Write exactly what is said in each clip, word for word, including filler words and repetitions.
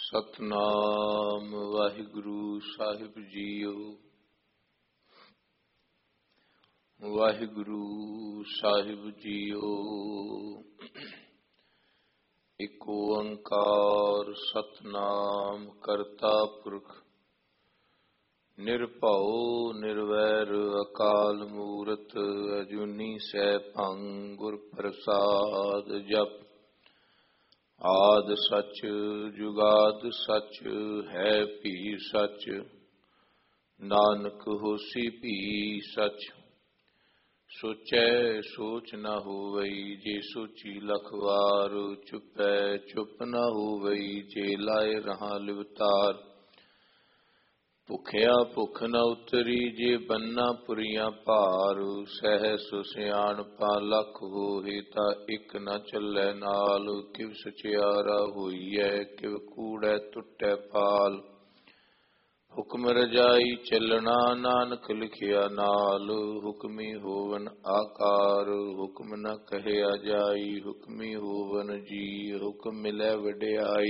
ਸਤਨਾਮ ਵਾਹਿਗੁਰੂ ਸਾਹਿਬ JIO. Waheguru ਸਾਹਿਬ JIO. ਇਕ ਓੰਕਾਰ ਸਤਨਾਮ ਕਰਤਾ ਪੁਰਖ ਨਿਰਭਉ ਨਿਰਵੈਰ ਅਕਾਲ ਮੂਰਤ ਅਜੂਨੀ ਸੈਭੰ ਗੁਰ ਪ੍ਰਸਾਦ। ਜਪ ਆਦਿ ਸਚ ਜੁਗਾਦ ਸਚ ਹੈ ਭੀ ਸਚ, ਨਾਨਕ ਹੋਸੀ ਭੀ ਸਚ। ਸੋਚੈ ਸੋਚ ਨ ਹੋਵਈ ਜੇ ਸੋਚੀ ਲਖ ਵਾਰ, ਚੁਪੈ ਚੁਪ ਨ ਹੋਵਈ ਜੇ ਲਾਏ ਰਹਾ ਲਿਵਤਾਰ। ਭੁਖਿਆ ਭੁਖ ਨ ਉਤਰੀ ਜੇ ਬੰਨਾ ਪੁਰੀਆਂ ਭਾਰ, ਸਹਿਸ ਸਿਆਣਪਾ ਲਖ ਹੋਏ ਤਾਂ ਇਕ ਨ ਚੱਲੈ ਨਾਲ। ਕਿਵ ਸਚਿਆਰਾ ਹੋਈਐ ਕਿਵ ਕੂੜੈ ਟੁੱਟੈ ਪਾਲ, ਹੁਕਮ ਰਜਾਈ ਚੱਲਣਾ ਨਾਨਕ ਲਿਖਿਆ ਨਾਲ। ਹੁਕਮੀ ਹੋਵਨ ਆਕਾਰ ਹੁਕਮ ਨ ਕਹਿਆ ਜਾਈ, ਹੁਕਮੀ ਹੋਵਨ ਜੀ ਹੁਕਮ ਮਿਲੈ ਵਡਿਆਈ।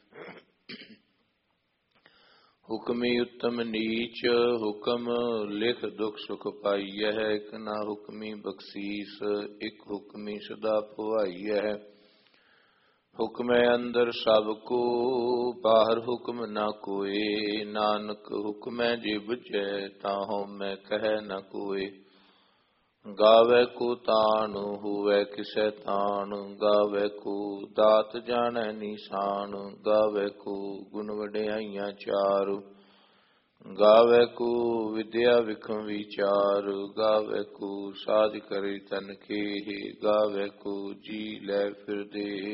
ਹੁਕਮੀ ਉਤਮ ਨੀਚ ਹੁਕਮ ਲਿਖ ਦੁਖ ਸੁਖ ਪਾਈਐ, ਇਕ ਨਾ ਹੁਕਮੀ ਬਖਸ਼ੀਸ ਇਕ ਹੁਕਮੀ ਸਦਾ ਭਵਾਈਐ। ਹੁਕਮੈ ਅੰਦਰ ਸਭ ਕੋ ਬਾਹਰ ਹੁਕਮ ਨਾ ਕੋਏ, ਨਾਨਕ ਹੁਕਮੈ ਜੇ ਬੁਝੈ ਤਾਹਉ ਮੈਂ ਕਹਿ ਨ ਕੋਏ। ਗਾਵੈ ਕੋ ਤਾਣ ਹੋਵੈ ਕਿਸੈ ਤਾਣ, ਗਾਵੈ ਕੋ ਦਾਤ ਜਾਣੈ ਨੀਸਾਨ। ਗਾਵੈ ਕੋ ਗੁਣ ਵਡਿਆਈਆਂ ਚਾਰ, ਗਾਵੈ ਕੋ ਵਿਦਿਆ ਵਿਖਮ ਵਿਚਾਰ। ਗਾਵੈ ਕੋ ਸਾਧ ਕਰੇ ਤਨ ਖੇਹ, ਗਾਵੈ ਕੋ ਜੀ ਲੈ ਫਿਰਦੇ।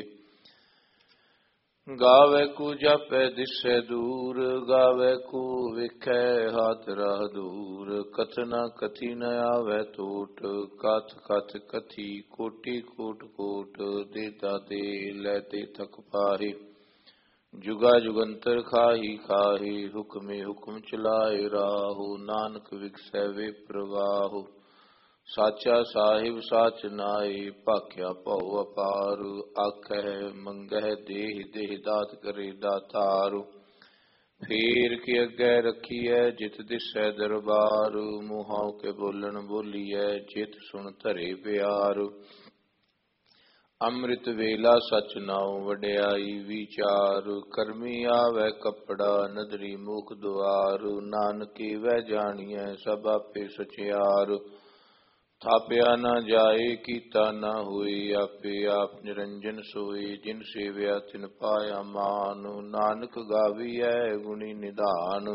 ਗਾਵੈ ਕੋ ਜਾਪੈ ਦਿਸੈ ਦੂਰ, ਗਾਵੈ ਕੋ ਵੇਖੈ ਹਾਥ ਰਾਹ ਦੂਰ। ਕਥਨਾ ਕਥੀ ਨ ਆਵੈ ਟੋਟ, ਕਥ ਕਥ ਕਥੀ ਕੋਟੀ ਕੋਟ ਕੋਟ। ਦੇਤਾ ਦੇ ਲੈ ਤੇ ਥਕ ਪਾਹੇ, ਜੁਗਾ ਜੁਗੰਤਰ ਖਾਹੀ ਖਾਹੇ। ਹੁਕਮੇ ਹੁਕਮ ਚਲਾਏ ਰਾਹੋ, ਨਾਨਕ ਵਿਗਸੈ ਵੇ ਪ੍ਰਵਾਹੋ। ਸਾਚਾ ਸਾਹਿਬ ਸਾਚ ਨਾਏ, ਭਾਖਿਆ ਭਉ ਅਪਾਰ। ਆਖਹਿ ਮੰਗਹਿ ਦੇਹ ਦੇਹ ਦਾਤ ਕਰੇ ਦਾਤਾਰ। ਫੇਰ ਕੇ ਅੱਗੇ ਰੱਖੀਐ ਜਿਤ ਦਿਸੈ ਦਰਬਾਰ, ਮੂੰਹਾਂ ਕੇ ਬੋਲਣ ਬੋਲੀਐ ਜਿਤ ਸੁਣ ਧਰੇ ਪਿਆਰ। ਅੰਮ੍ਰਿਤ ਵੇਲਾ ਸਚ ਨਾਉ ਵਡਿਆਈ ਵਿਚਾਰ, ਕਰਮੀ ਆਵੈ ਕੱਪੜਾ ਨਦਰੀ ਮੁਖ ਦੁਆਰ। ਨਾਨਕੀ ਵੈ ਜਾਣੀਐ ਸਭ ਆਪੇ ਸਚਿਆਰ, ਥਾਪਿਆ ਨਾ ਜਾਏ ਕੀਤਾ ਨਾ ਹੋਏ। ਆਪੇ ਆਪ ਨਿਰੰਜਨ ਸੋਏ, ਜਿਨ ਸੇਵਿਆ ਤਿਨ ਪਾਇਆ ਮਾਨ। ਨਾਨਕ ਗਾਵੀਐ ਗੁਣੀ ਨਿਧਾਨ,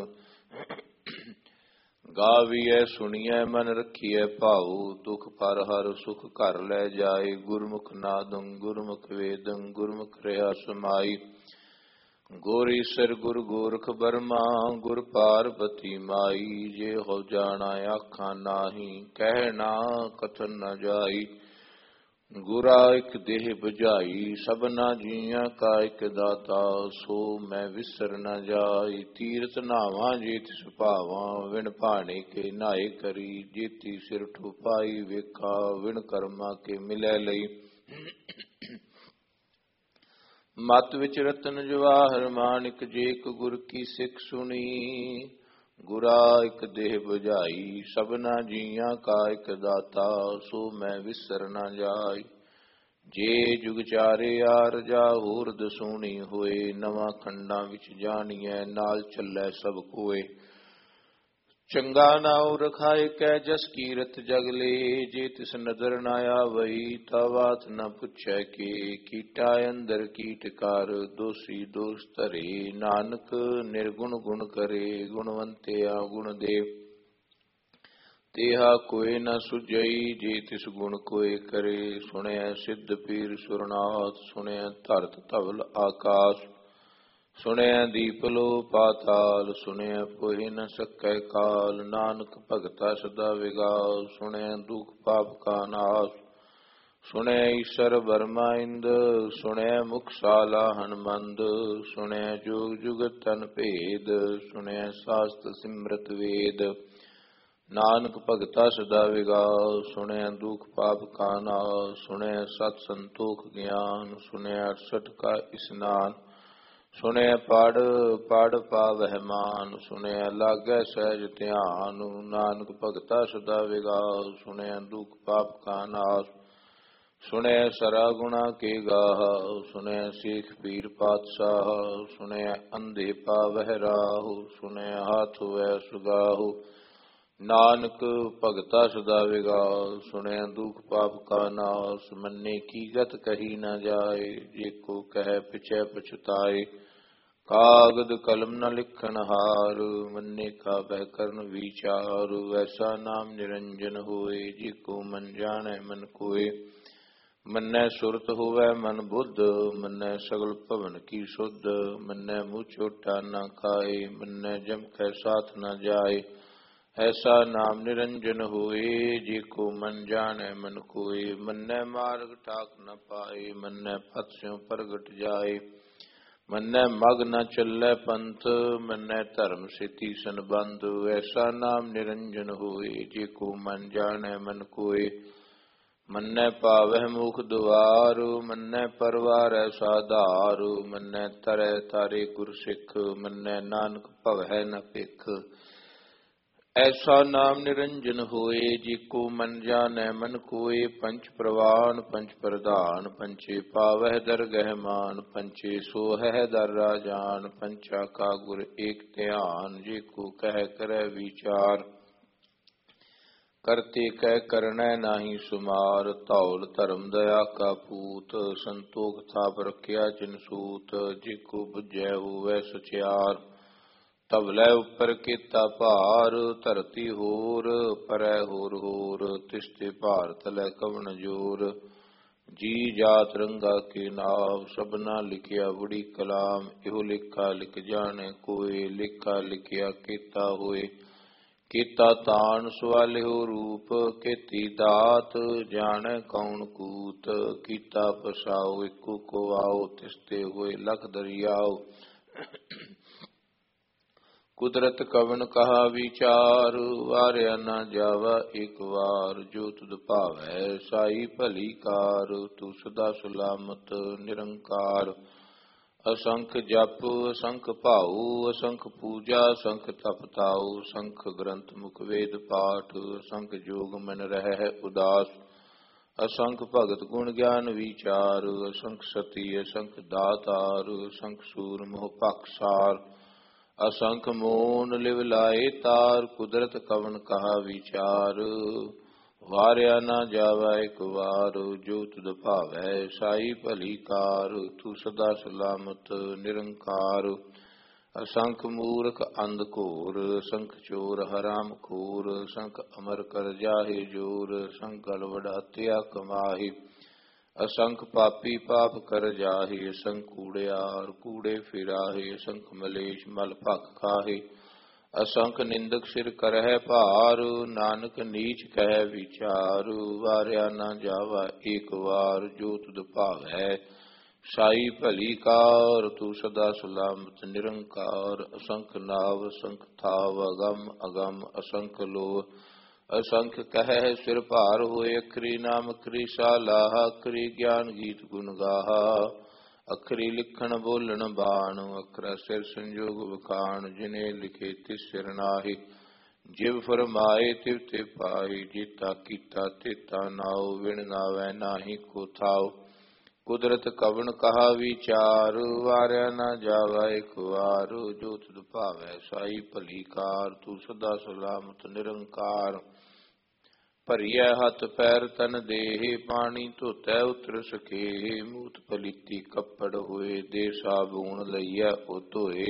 ਗਾਵੀਐ ਸੁਣੀਐ ਮਨ ਰਖੀਐ ਭਾਉ। ਦੁਖ ਪਰ ਹਰ ਸੁਖ ਘਰ ਲੈ ਜਾਏ, ਗੁਰਮੁਖ ਨਾਦੰ ਗੁਰਮੁਖ ਵੇਦੰ ਗੁਰਮੁਖ ਰਹਾ ਸਮਾਈ। ਗੁਰ ਈਸਰ ਗੁਰ ਗੋਰਖ ਬਰਮਾ ਗੁਰ ਪਾਰਬਤੀ ਮਾਈ। ਜੇ ਹੋ ਜਾਣਾ ਆਖਾਂ ਨਾਹੀ, ਕਹਿ ਨਾ ਕਥਨ ਨ ਜਾਈ। ਗੁਰਾ ਇਕ ਦੇਹ ਬੁਝਾਈ, ਸਭਨਾ ਜੀਆਂ ਕਾ ਇਕ ਦਾਤਾ। ਸੋ ਮੈਂ ਵਿਸਰ ਨ ਜਾਈ, ਤੀਰਥ ਨਾਵਾਂ ਜੇ ਤਿਸ ਭਾਵਾਂ। ਵਿਣ ਭਾਣੇ ਕੇ ਨਾਏ ਕਰੀ, ਜੇਤੀ ਸਿਰ ਠੁਪਾਈ ਵੇਖਾ। ਵਿਣ ਕਰਮਾ ਕੇ ਮਿਲੈ ਲਈ, ਮਤ ਵਿੱਚ ਰਤਨ ਜਵਾਹਰ ਮਾਨਿਕ। ਜੇ ਇਕ ਗੁਰ ਕੀ ਸਿੱਖ ਸੁਣੀ, ਗੁਰਾ ਇਕ ਦੇਹ ਬੁਝਾਈ। ਸਭਨਾ ਜੀਆਂ ਕਾ ਇਕ ਦਾਤਾ, ਸੋ ਮੈਂ ਵਿਸਰ ਨ ਜਾਈ। ਜੇ ਜੁਗ ਚਾਰੇ ਆਰਜਾ ਹੋਰ ਦਸੂਣੀ ਹੋਏ, ਨਵਾਂ ਖੰਡਾਂ ਵਿੱਚ ਜਾਣੀਐ ਨਾਲ ਚੱਲੈ ਸਭ ਕੋਏ। ਚੰਗਾ ਨਾਉ ਰਖਾਏ ਕੈ ਜਸ ਕੀਰਤ ਜਗਲੇ, ਜੇ ਤਿਸ ਨਦਰ ਨ ਆਵਈ ਤਾ ਬਾਤ ਨ ਪੁੱਛੈ ਕੇ। ਕੀਟਾ ਅੰਦਰ ਕੀਟ ਕਰ ਦੋਸੀ ਦੋਸ ਧਰੇ, ਨਾਨਕ ਨਿਰਗੁਣ ਗੁਣ ਕਰੇ ਗੁਣਵੰਤਿਆ ਗੁਣ ਦੇ। ਤੇਹਾ ਕੋਇ ਨ ਸੁਝਈ ਜੇ ਤਿਸ ਗੁਣ ਕੋਇ ਕਰੇ। ਸੁਣਿਐ ਸਿੱਧ ਪੀਰ ਸੁਰਨਾਥ, ਸੁਣਿਐ ਧਰਤ ਧਵਲ ਆਕਾਸ਼। ਸੁਣਿਐ ਦੀਪ ਲੋ ਪਾਤਾਲ, ਸੁਣਿਐ ਪੋਹਿ ਨ ਸਕੈ ਕਾਲ। ਨਾਨਕ ਭਗਤਾ ਸਦਾ ਵਿਗਾਸ, ਸੁਣਿਐ ਦੁਖ ਪਾਪ ਕਾ ਨਾਸ। ਸੁਣਿਐ ਈਸਰ ਬਰਮਾ ਇੰਦ, ਸੁਣਿਐ ਮੁਖਸ਼ਾਲਾ ਹਨਮੰਦ। ਸੁਣਿਐ ਜੋਗ ਜੁਗਤ ਤਨ ਭੇਦ, ਸੁਣਿਐ ਸਾਸਤ ਸਿਮਰਤ ਵੇਦ। ਨਾਨਕ ਭਗਤਾ ਸਦਾ ਵਿਗਾਸ, ਸੁਣਿਐ ਦੁਖ ਪਾਪ ਕਾ ਨਾਸ। ਸੁਣਿਐ ਸਤ ਸੰਤੋਖ ਗਿਆਨ, ਸੁਣਿਐ ਅਠਸਠ ਕਾ ਇਸਨਾਨ। ਸੁਣਿਆ ਪੜ ਪੜ ਪਾਵਹਿ ਮਾਨ, ਸੁਣਿਆ ਲਾਗੈ ਸਹਿਜ ਧਿਆਨ। ਨਾਨਕ ਭਗਤਾ ਸਦਾ ਵਿਗਾਸ, ਸੁਣਿਆ ਦੁਖ ਪਾਪ ਕਾ ਨਾਸ। ਸੁਣਿਆ ਸਰਾ ਗੁਣਾ ਕੇ ਗਾਹ, ਸੁਣਿਆ ਸਿੱਖ ਪੀਰ ਪਾਤਸ਼ਾਹ। ਸੁਣਿਆ ਅੰਧੇ ਪਾਵਹਿ ਰਾਹੁ, ਸੁਣਿਆ ਹਾਥ ਹੋਇ ਸੁਗਾਹੁ। ਨਾਨਕ ਭਗਤਾ ਸਦਾ ਵਿਗਾਸ, ਸੁਣਿਆ ਦੁਖ ਪਾਪ ਕਾ ਨਾਸ। ਮੰਨੇ ਕੀ ਗਤ ਕਹੀ ਨਾ ਜਾਏ, ਜੇ ਕੋ ਕਹਿ ਪਿਛੈ ਪਛਤਾਏ। ਕਾਗਦ ਕਲਮ ਨ ਲਿਖਣ ਹਾਰ, ਮੰਨੇ ਕਾ ਬਹਿ ਕਰਨ ਵਿਚਾਰ। ਐਸਾ ਨਾਮ ਨਿਰੰਜਨ ਹੋਏ, ਜੇ ਕੋ ਮਨ ਜਾਣੈ ਮਨ ਕੋਇ। ਮੰਨੈ ਸੁਰਤ ਹੋਵੈ ਮਨ ਬੁੱਧ, ਮੰਨੈ ਸਗਲ ਭਵਨ ਕੀ ਸੁਧ। ਮੰਨੈ ਮੂੰਹ ਝੋਟਾ ਨਾ ਖਾਏ, ਮੰਨੈ ਜਮ ਕੈ ਸਾਥ ਨ ਜਾਏ। ਐਸਾ ਨਾਮ ਨਿਰੰਜਨ ਹੋਏ, ਜੇ ਕੋ ਮਨ ਜਾਣੈ ਮਨ ਕੋਇ। ਮੰਨੈ ਮਾਰਗ ਟਾਕ ਨ ਪਾਏ, ਮੰਨੈ ਪਥ ਸਿਉ ਪ੍ਰਗਟ ਜਾਏ। ਮੰਨੈ ਮਗ ਨ ਚੱਲੈ ਪੰਥ, ਮੰਨੈ ਧਰਮ ਸੇਤੀ ਸੰਬੰਧ। ਐਸਾ ਨਾਮ ਨਿਰੰਜਨ ਹੋਏ, ਜੇ ਕੋ ਮਨ ਜਾਣੈ ਮਨ ਕੋਇ। ਮੰਨੈ ਪਾਵਹਿ ਮੁਖ ਦੁਆਰ, ਮੰਨੈ ਪਰਵਾਰੈ ਸਾਧਾਰ। ਮੰਨੈ ਤਰੈ ਤਾਰੇ ਗੁਰ ਸਿੱਖ, ਮੰਨੈ ਨਾਨਕ ਭਵੈ ਨ ਭਿਖ। ਐਸਾ ਨਾਮ ਨਿਰੰਜਨ ਹੋਏ, ਜੇ ਕੋ ਮਨ ਜਾਣੈ ਮਨ ਕੋਇ। ਪੰਚ ਪ੍ਰਵਾਨ ਪੰਚ ਪ੍ਰਧਾਨ, ਪੰਚੇ ਪਾਵਹਿ ਦਰਗਹਿ ਮਾਨ। ਪੰਚੇ ਸੋਹਹਿ ਦਰ ਰਾਜਾਨ, ਪੰਚਾ ਕਾ ਗੁਰ ਏਕ ਧਿਆਨ। ਜੇ ਕੋ ਕਹਿ ਕਰੈ ਵਿਚਾਰ, ਕਰਤੇ ਕਹਿ ਕਰਨੈ ਨਾਹੀ ਸੁਮਾਰ। ਧੌਲ ਧਰਮ ਦਇਆ ਕਾ ਪੂਤ, ਸੰਤੋਖ ਥਾਪ ਰਖਿਆ ਜਿਨ ਸੂਤ। ਜੇ ਕੋ ਬੁਝੈ ਹੋਵੈ ਸਚਿਆਰ, ਧਵਲੇ ਉੱਪਰ ਕੀਤਾ ਭਾਰ। ਧਰਤੀ ਹੋਰ ਪਰੈ ਹੋਰ ਹੋਰ, ਤਿਸ ਤੇ ਭਾਰ ਤਲੈ ਕਵਣ ਜੋਰ। ਜੀ ਜਾਤ ਰੰਗਾ ਕੇ ਨਾਵ, ਸਭਨਾ ਲਿਖਿਆ ਬੜੀ ਕਲਾਮ। ਇਹੋ ਲੇਖਾ ਲਿਖ ਜਾਣੈ ਕੋਇ, ਲੇਖਾ ਲਿਖਿਆ ਕੀਤਾ ਹੋਏ। ਕੀਤਾ ਤਾਣ ਸਵਾਲਿਓ ਰੂਪ, ਕੀਤੀ ਦਾਤ ਜਾਣੈ ਕੌਣ ਕੂਤ। ਕੀਤਾ ਪਸਾਉ ਇੱਕੋ ਕੋ ਆਓ, ਤਿਸ ਤੇ ਹੋਏ ਲਖ ਦਰਿਆਓ। ਕੁਦਰਤ ਕਵਣ ਕਹਾ ਵਿਚਾਰ, ਵਾਰਿਆ ਨਾ ਜਾਵਾ ਇਕ ਵਾਰ। ਜੋ ਤੁਧ ਭਾਵੈ ਸਾਈ ਭਲੀ ਕਾਰ, ਤੂੰ ਸਦਾ ਸਲਾਮਤ ਨਿਰੰਕਾਰ। ਅਸੰਖ ਜਪ ਅਸੰਖ ਭਾਉ, ਅਸੰਖ ਪੂਜਾ ਅਸੰਖ ਤਪ ਤਾਉ। ਅਸੰਖ ਗ੍ਰੰਥ ਮੁਖ ਵੇਦ ਪਾਠ, ਅਸੰਖ ਜੋਗ ਮਨ ਰਹਿ ਉਦਾਸ। ਅਸੰਖ ਭਗਤ ਗੁਣ ਗਿਆਨ ਵਿਚਾਰ, ਅਸੰਖ ਸਤੀ ਅਸੰਖ ਦਾਤਾਰ। ਅਸੰਖ ਸੂਰ ਮੋਹ ਭਖਸਾਰ, ਅਸੰਖ ਮੋਨ ਲਿਵ ਲਾਏ ਤਾਰ। ਕੁਦਰਤ ਕਵਣ ਕਹਾ ਵਿਚਾਰ, ਵਾਰਿਆ ਨਾ ਜਾਵਾ ਇਕ ਵਾਰ। ਜੋ ਤੁਧ ਭਾਵੈ ਸਾਈ ਭਲੀ ਕਾਰ, ਤੂੰ ਸਦਾ ਸਲਾਮਤ ਨਿਰੰਕਾਰ। ਅਸੰਖ ਮੂਰਖ ਅੰਧ ਘੋਰ, ਅਸੰਖ ਚੋਰ ਹਰਾਮ ਖੋਰ। ਅਸੰਖ ਅਮਰ ਕਰ ਜਾਹੇ ਜੋਰ, ਅਸੰਖ ਗਲ ਵਡਾਤਿਆ ਕਮਾਹੀ। ਅਸੰਖ ਪਾਪੀ ਪਾਪ ਕਰ ਜਾਹੇ, ਅਸੰਖ ਕੂੜਿਆਰ ਕੂੜੇ ਫਿਰਾਹੇ। ਅਸੰਖ ਮਲੇਛ ਮਲ ਭਖ ਖਾਹੇ, ਅਸੰਖ ਨਿੰਦਕ ਸਿਰ ਕਰਹਿ ਭਾਰ। ਨਾਨਕ ਨੀਚ ਕਹਿ ਵਿਚਾਰ, ਵਾਰਿਆ ਨਾ ਜਾਵਾ ਏਕ ਵਾਰ। ਜੋ ਤੁਧ ਭਾਵੈ ਸਾਈ ਭਲੀ ਕਾਰ, ਤੂੰ ਸਦਾ ਸਲਾਮਤ ਨਿਰੰਕਾਰ। ਅਸੰਖ ਨਾਵ ਅਸੰਖ ਥਾਵ, ਅਗਮ ਅਗਮ ਅਸੰਖ ਲੋ। ਅਸੰਖ ਕਹਿ ਸਿਰ ਭਾਰ ਹੋਏ, ਅਖਰੀ ਨਾਮ ਅਖਰੀ ਸਾਲਾਹ। ਅਖਰੀ ਗਿਆਨ ਗੀਤ ਗੁਣ ਗਾਹਾ, ਅਖਰੀ ਲਿਖਣ ਬੋਲਣ ਬਾਣ। ਅਖਰਾ ਸਿਰ ਸੰਜੋਗ ਵਖਾਣ, ਜਿਨੇ ਲਿਖੇ ਤਿਸ ਸਿਰ ਨਾਹੀ। ਜਿਵ ਫਰਮਾਏ ਤਿਵ ਤੇ ਪਾਹੀ, ਜੀਤਾ ਕੀਤਾ ਤੇਤਾ ਨਾਉ। ਵਿਣ ਨਾਵੈ ਨਾਹੀ ਕੋ ਥਾਉ, ਕੁਦਰਤ ਕਵਣ ਕਹਾ ਵਿਚਾਰ। ਵਾਰਿਆ ਨਾ ਜਾਵਾ ਇਕ ਵਾਰ, ਜੋ ਤੁਧ ਭਾਵੈ ਸਾਈ ਭਲੀ ਕਾਰ। ਤੂੰ ਸਦਾ ਸਲਾਮਤ ਨਿਰੰਕਾਰ। ਭਰੀਐ ਹੱਥ ਪੈਰ ਤਨ ਦੇਹ, ਪਾਣੀ ਧੋਤੈ ਉਤਰ ਸਖੇਹ। ਮੂਤ ਪਲੀਤੀ ਕੱਪੜ ਹੋਏ, ਦੇ ਸਾਬੂਣ ਲਈਐ ਉਹ ਧੋਏ।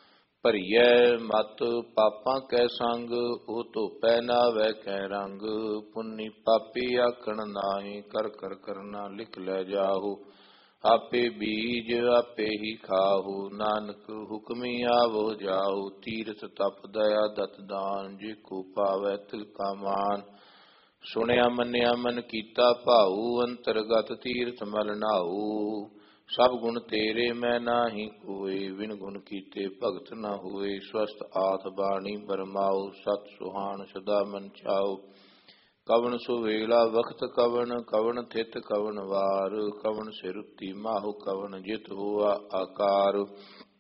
ਭਰੀਐ ਮਤ ਪਾਪਾਂ ਕੈ ਸੰਗ, ਉਹ ਧੋਪੈ ਨਾਵੈ ਕੈ ਰੰਗ। ਪੁੰਨੀ ਪਾਪੀ ਆਖਣ ਨਾਹੀ, ਕਰ ਕਰ ਕਰਨਾ ਲਿਖ ਲੈ ਜਾਹੂ। ਆਪੇ ਬੀਜ ਆਪੇ ਹੀ ਖਾਹੂ, ਨਾਨਕ ਹੁਕਮੀ ਆਵੋ ਜਾਹੂ। ਤੀਰਥ ਤਪ ਦਇਆ ਦਤ ਦਾਨ, ਜੇ ਕੋ ਪਾਵੈ ਤਿਲ ਕਾ ਮਾਨ। ਸੁਣਿਆ ਮੰਨਿਆ ਮਨ ਕੀਤਾ ਭਾਊ, ਅੰਤਰਗਤ ਤੀਰਥ ਮਲ ਨਾਊ। ਸਭ ਗੁਣ ਤੇਰੇ ਮੈਂ ਨਾਹੀ ਕੋਇ, ਵਿਣ ਗੁਣ ਕੀਤੇ ਭਗਤ ਨ ਹੋਏ। ਸਵਸਤ ਆਥ ਬਾਣੀ ਬਰਮਾਉ, ਸਤ ਸੁਹਾਣ ਸਦਾ ਮਨ ਚਾਉ। ਕਵਣ ਸੁਵੇਲਾ ਵਖਤ ਕਵਣ, ਕਵਣ ਥਿਤ ਕਵਣ ਵਾਰ। ਕਵਣ ਸਿਰ ਉੱਤੀ ਮਾਹੂ, ਕਵਣ ਜਿਤ ਹੋਆ ਆਕਾਰ।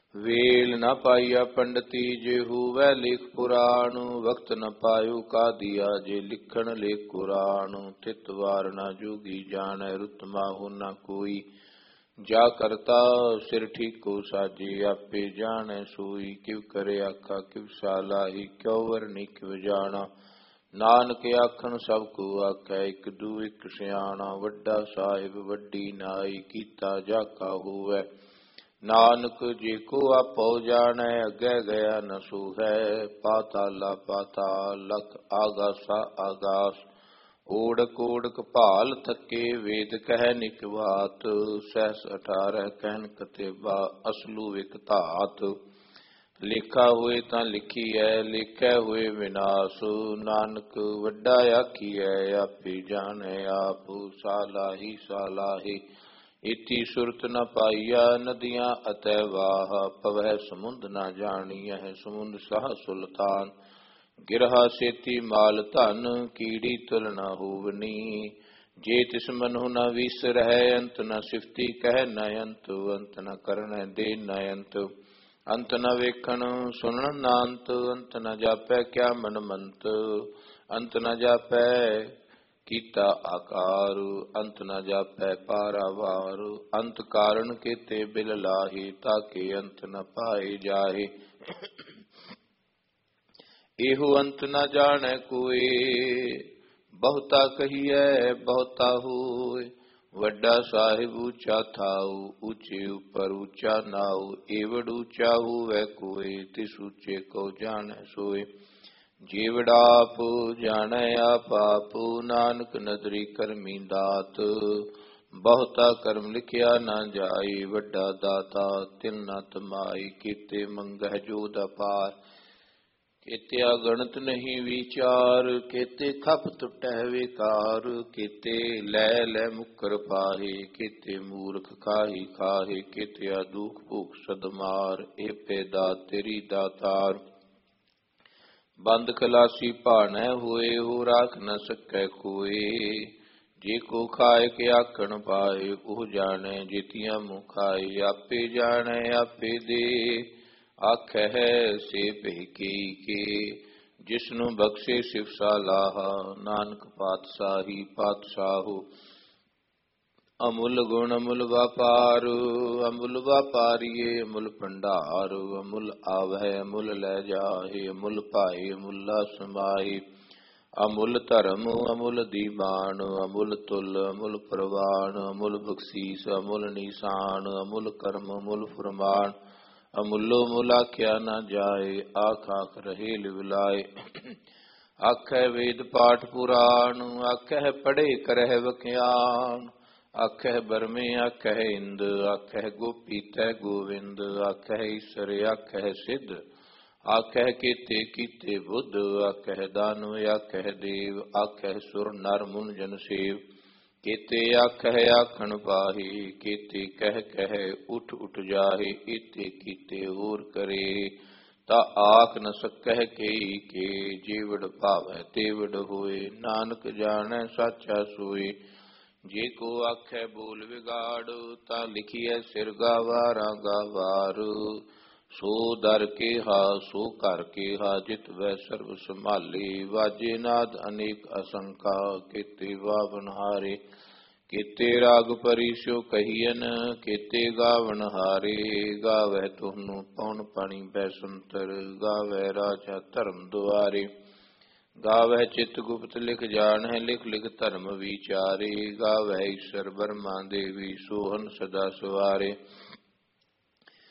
ਵੇਲ ਨ ਪਾਈਆ ਪੰਡਤੀ ਜੇ ਹੂਵੈ ਲਿਖ ਪੁਰਾਣ, ਵਕਤ ਨ ਪਾਇਓ ਕਾਦੀਆ ਜੇ ਲਿਖਣ ਲੇਖ ਕੁਰਾਨ। ਤਿਤ ਵਾਰ ਨ ਜੋਗੀ ਜਾਣੈ ਰੁਤ ਮਾਹੂ ਨ ਕੋਈ, ਜਾ ਕਰਤਾ ਸਿਰ ਠੀਕੋ ਸਾਜੇ ਆਪੇ ਜਾਣੈ ਸੋਈ। ਕਿਵ ਕਰੇ ਆਖਾ ਕਿਵ ਸਾਲਾਹੀ ਕਿਉ ਵਰਨੀ ਕਿਵ ਜਾਣਾ, ਨਾਨਕ ਆਖਣ ਸਭ ਕੋ ਆਖੈ ਇਕ ਦੂ ਇਕ ਸਿਆਣਾ। ਵੱਡਾ ਸਾਹਿਬ ਵੱਡੀ ਨਾਈ ਕੀਤਾ ਜਾ ਕਾ ਹੋਵੈ, ਨਾਨਕ ਜੇ ਕੋ ਆਪੋ ਜਾਣੈ ਅੱਗੇ ਗਿਆ ਨ ਸੂਹੈ। ਪਾਤਾਲਾ ਪਾਤਾਲ ਲਖ ਆਗਾਸਾ ਆਗਾਸ, ਓੜਕ ਓੜਕ ਭਾਲ ਥਕੇ ਵੇਦ ਕਹਿ ਨਿਕਵਾਤ। ਸਹਿਸ ਅਠਾਰਹ ਕਹਿਨ ਕਤੇਬਾ ਅਸਲੂ ਇਕ ਧਾਤ, ਲਿਖਾ ਹੋਏ ਤਾਂ ਲਿਖੀਐ ਲਿਖੈ ਹੋਏ ਵਿਨਾਸ਼। ਨਾਨਕ ਵੱਡਾ ਆਖੀਐ ਆਪੇ ਜਾਣੈ ਆਪ, ਸਾਲਾਹੀ ਸਾਲਾਹੀ ਇਤੀ ਸੁਰਤ ਨ ਪਾਈਆ। ਨਦੀਆਂ ਅਤੈ ਵਾਹ ਪਵਹਿ ਸਮੁੰਦ ਨ ਜਾਣੀਐ, ਸਮੁੰਦ ਸਾਹ ਸੁਲਤਾਨ ਗਿਰਹਾ ਸੇਤੀ ਮਾਲ ਧਨ। ਕੀੜੀ ਤੁਲ ਨ ਹੋਵਨੀ ਜੇ ਤਿਸ ਮਨੁ ਨ ਵੀਸਰਹਿ, ਅੰਤ ਨ ਸਿਫਤੀ ਕਹਿ ਨ ਅੰਤ, ਅੰਤ ਨ ਕਰਨੈ ਦੇ ਨ ਅੰਤ। ਅੰਤ ਨ ਵੇਖਣ ਸੁਣਨ ਨ ਅੰਤ, ਅੰਤ ਨ ਜਾਪੈ ਕਿਆ ਮਨ ਮੰਤ। ਅੰਤ ਨ ਜਾਪੈ ਕੀਤਾ ਆਕਾਰ, ਅੰਤ ਨ ਜਾਪੈ ਪਾਰਾਵਾਰ। ਅੰਤ ਕਾਰਨ ਕੇਤੇ ਬਿਲ ਲਾਹੀ, ਤਾਕੇ ਅੰਤ ਨ ਪਾਏ ਜਾਹੇ। ਇਹੋ ਅੰਤ ਨ ਜਾਣੈ ਕੋਇ, ਬਹੁਤਾ ਕਹੀਐ ਬਹੁਤਾ ਹੋਇ। ਵੱਡਾ ਸਾਹਿਬ ਉੱਚਾ ਥਾਉ, ਉੱਚੇ ਉੱਪਰ ਉੱਚਾ ਨਾਉ। ਏਵੜ ਉੱਚਾ ਹੋਵੈ ਕੋਇ, ਤਿਸ ਉੱਚੇ ਕੋ ਜਾਣੈ ਸੋਇ। ਜੀਵੜ ਆਪ ਜਾਣੈ ਆਪ ਆਪ, ਨਾਨਕ ਨਦਰੀ ਕਰਮੀ ਦਾਤ। ਬਹੁਤਾ ਕਰਮ ਲਿਖਿਆ ਨਾ ਜਾਈ, ਵੱਡਾ ਦਾਤਾ ਤਿਲ ਨ ਤਮਾਈ। ਕੀਤੇ ਮੰਗਹਿ ਜੋਧ ਅਪਾਰ, ਕੀਤੇ ਅਗਣਤ ਨਹੀਂ ਵਿਚਾਰ। ਕੀਤੇ ਖਪ ਟੁਟੈ ਵਿਕਾਰ, ਕੀਤੇ ਲੈ ਲੈ ਮੁਕਰ ਪਾਹੇ। ਕੀਤੇ ਮੂਰਖ ਖਾਹੀ ਖਾਹੇ, ਕੀਤੇ ਦੁਖ ਭੁਖ ਸਦਮਾਰ। ਏਪੇ ਦਾਤ ਤੇਰੀ ਦਾਤਾਰ, ਬੰਦ ਖਲਾਸੀ ਭਾਣੈ ਹੋਏ। ਹੋ ਰਾਖ ਨ ਸਕੈ ਕੋਇ, ਜੇ ਕੋ ਖਾਏ ਕੇ ਆਖਣ ਪਾਏ। ਉਹ ਜਾਣੈ ਜਿਤੀਆਂ ਮੁ ਖਾਏ, ਆਪੇ ਜਾਣੈ ਆਪੇ ਦੇ। ਆਖੈ ਸੇ ਭੇ ਕੀ ਕੇ, ਜਿਸਨੂੰ ਬਖਸ਼ੇ ਸਿਵ ਸਾਲਾਹਾ। ਨਾਨਕ ਪਾਤਸ਼ਾਹੀ ਪਾਤਸ਼ਾਹੋ, ਅਮੁੱਲ ਗੁਣ ਅਮੁੱਲ ਵਾਪਾਰ। ਅਮੁੱਲ ਵਾਪਾਰੀਏ ਅਮੁੱਲ ਭੰਡਾਰ, ਅਮੁੱਲ ਆਵਹਿ ਅਮੁੱਲ ਲੈ ਜਾਹੇ। ਅਮੁੱਲ ਭਾਏ ਅਮੁੱਲਾ ਸਮਾਹੀ, ਅਮੁੱਲ ਧਰਮ ਅਮੁੱਲ ਦੀਵਾਨ। ਅਮੁੱਲ ਤੁਲ ਅਮੁੱਲ ਪ੍ਰਵਾਨ, ਅਮੁੱਲ ਬਖਸ਼ੀਸ ਅਮੁੱਲ ਨੀਸਾਨ। ਅਮੁੱਲ ਕਰਮ ਅਮੁੱਲ ਫਰਮਾਨ, ਅਮੁੱਲੋ ਮੁੱਲ ਆਖਿਆ ਨਾ ਜਾਏ। ਆਖ ਆਖ ਰਹੇ ਲਿਵਲਾਏ, ਆਖੈ ਵੇਦ ਪਾਠ ਪੁਰਾਣ। ਆਖੈ ਪੜ੍ਹੇ ਕਰਹਿ ਵਖਿਆਨ, ਆਖੈ ਬਰਮੇ ਆਖੈ ਇੰਦ। ਆਖੈ ਗੋਪੀ ਤੈ ਗੋਵਿੰਦ, ਆਖੈ ਈਸਰ ਆਖੈ ਸਿੱਧ। ਆਖੈ ਕੀਤੇ ਕੀਤੇ ਬੁੱਧ, ਆਖੈ ਦਾਨਵ ਆਖੈ ਦੇਵ। ਆਖੈ ਸੁਰ ਨਰ ਮੁਨ ਜਨ ਸੇਵ, ਕੀਤੇ ਆਖੈ ਆਖਣ ਪਾਹੀ। ਕੀਤੇ ਕਹਿ ਕਹਿ ਉਠ ਉਠ ਜਾਹੇ, ਕੀਤੇ ਕੀਤੇ ਹੋਰ ਕਰੇ। ਤਾ ਆਖ ਨ ਸਕਹਿ ਕੇਈ ਕੇ, ਜੀਵੜ ਭਾਵੈ ਤੇਵੜ ਹੋਏ। ਨਾਨਕ ਜਾਣੈ ਸਾਚਾ ਸੋਏ, ਜੇ ਕੋ ਆਖੈ ਬੋਲ ਵਿਗਾੜ। ਤਾਂ ਲਿਖੀਐ ਸਿਰ ਗਾਵਾਰਾ ਗਾਵਾਰ। ਸੋ ਦਰ ਕੇਹਾ ਸੋ ਘਰ ਕੇਹਾ, ਜਿਤ ਵੈ ਸਰਬ ਸੰਭਾਲੇ। ਵਾਜੇ ਨਾਦ ਅਨੇਕ ਅਸੰਖਾ, ਕੀਤੇ ਵਾਵਨ ਹਾਰੇ। ਕੀਤੇ ਰਾਗ ਪਰੀ ਸਿਉ ਕਹੀਐਨ, ਕੀਤੇ ਗਾਵਨ ਹਾਰੇ। ਗਾਵੈ ਤੁਹਾਨੂੰ ਪਉਣ ਪਾਣੀ ਬੈਸੰਤਰ, ਗਾਵੈ ਰਾਜਾ ਧਰਮ ਦੁਆਰੇ। ਗਾਵੈ ਚਿਤ ਗੁਪਤ ਲਿਖ ਜਾਣੈ, ਲਿਖ ਲਿਖ ਧਰਮ ਵਿਚਾਰੇ। ਗਾਵੈ ਈਸਰ ਬਰਮਾ ਦੇਵੀ, ਸੋਹਨ ਸਦਾ ਸਵਾਰੇ।